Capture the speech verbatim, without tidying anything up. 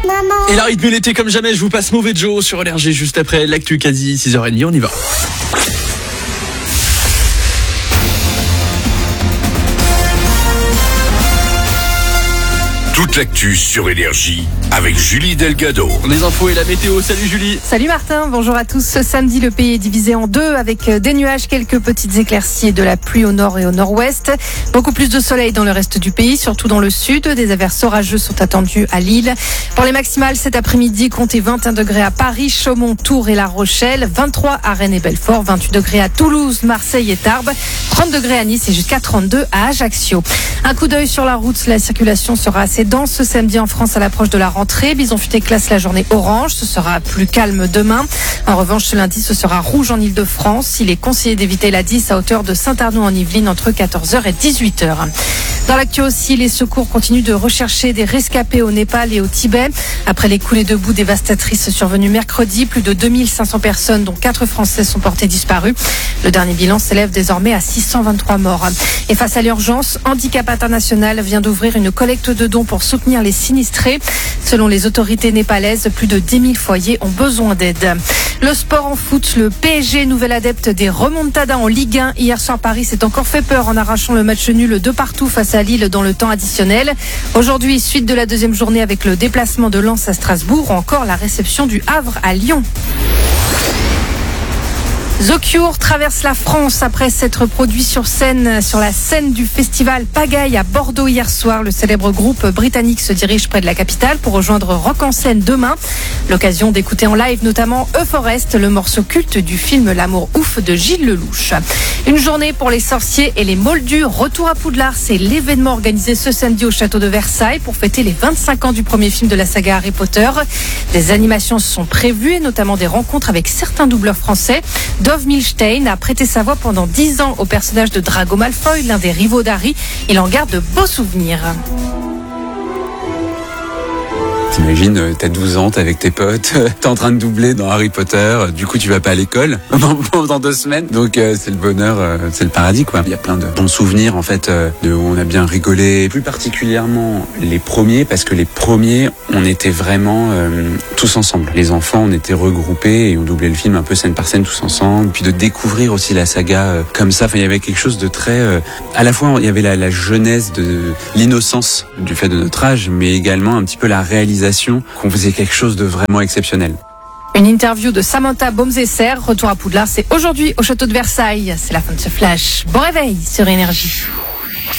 Maman. Et la rythme l'été comme jamais, je vous passe Mauvais Joe sur Énergie juste après l'actu quasi six heures trente, on y va. Toute l'actu sur Énergie avec Julie Delgado. Les infos et la météo, salut Julie. Salut Martin, bonjour à tous. Ce samedi, le pays est divisé en deux avec des nuages, quelques petites éclaircies et de la pluie au nord et au nord-ouest. Beaucoup plus de soleil dans le reste du pays, surtout dans le sud. Des averses orageuses sont attendues à Lille. Pour les maximales, cet après-midi, comptez vingt et un degrés à Paris, Chaumont, Tours et La Rochelle, vingt-trois à Rennes et Belfort, vingt-huit degrés à Toulouse, Marseille et Tarbes, trente degrés à Nice et jusqu'à trente-deux à Ajaccio. Un coup d'œil sur la route, la circulation sera assez dense ce samedi en France à l'approche de la rentrée. Bison Futé classe la journée orange, ce sera plus calme demain. En revanche, ce lundi, ce sera rouge en Ile-de-France. Il est conseillé d'éviter la dix à hauteur de Saint-Arnaud en Yvelines entre quatorze heures et dix-huit heures. Dans l'actu aussi, les secours continuent de rechercher des rescapés au Népal et au Tibet. Après les coulées de boue dévastatrices survenues mercredi, plus de deux mille cinq cents personnes, dont quatre Français, sont portées disparues. Le dernier bilan s'élève désormais à six cent vingt-trois morts. Et face à l'urgence, Handicap International vient d'ouvrir une collecte de dons pour soutenir les sinistrés. Selon les autorités népalaises, plus de dix mille foyers ont besoin d'aide. Le sport en foot, le P S G, nouvel adepte des remontadas en Ligue un. Hier soir, Paris s'est encore fait peur en arrachant le match nul de partout face à Lille dans le temps additionnel. Aujourd'hui, suite de la deuxième journée avec le déplacement de Lens à Strasbourg ou encore la réception du Havre à Lyon. The Cure traverse la France après s'être produit sur scène, sur la scène du festival Pagaille à Bordeaux hier soir. Le célèbre groupe britannique se dirige près de la capitale pour rejoindre Rock en scène demain. L'occasion d'écouter en live notamment Euforest, le morceau culte du film L'amour ouf de Gilles Lelouch. Une journée pour les sorciers et les moldus. Retour à Poudlard, c'est l'événement organisé ce samedi au château de Versailles pour fêter les vingt-cinq ans du premier film de la saga Harry Potter. Des animations sont prévues et notamment des rencontres avec certains doubleurs français. Dov Milstein a prêté sa voix pendant dix ans au personnage de Drago Malfoy, l'un des rivaux d'Harry. Il en garde de beaux souvenirs. T'imagines, t'as douze ans, t'es avec tes potes, t'es en train de doubler dans Harry Potter, du coup tu vas pas à l'école pendant deux semaines, donc euh, c'est le bonheur, euh, c'est le paradis quoi. Il y a plein de bons souvenirs en fait, euh, de où on a bien rigolé, plus particulièrement les premiers, parce que les premiers, on était vraiment euh, tous ensemble. Les enfants, on était regroupés et on doublait le film un peu scène par scène tous ensemble, puis de découvrir aussi la saga euh, comme ça, enfin il y avait quelque chose de très, euh, à la fois il y avait la, la jeunesse, de l'innocence du fait de notre âge, mais également un petit peu la réalisation qu'on faisait quelque chose de vraiment exceptionnel. Une interview de Samantha Baumzesser. Retour à Poudlard, c'est aujourd'hui au château de Versailles. C'est la fin de ce flash. Bon réveil sur Énergie.